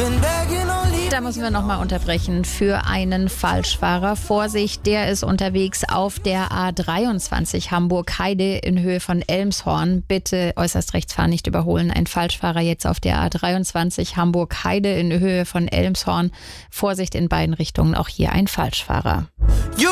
Da müssen wir nochmal unterbrechen für einen Falschfahrer. Vorsicht, der ist unterwegs auf der A23 Hamburg-Heide in Höhe von Elmshorn. Bitte äußerst rechts fahren, nicht überholen. Ein Falschfahrer jetzt auf der A23 Hamburg-Heide in Höhe von Elmshorn. Vorsicht in beiden Richtungen, auch hier ein Falschfahrer.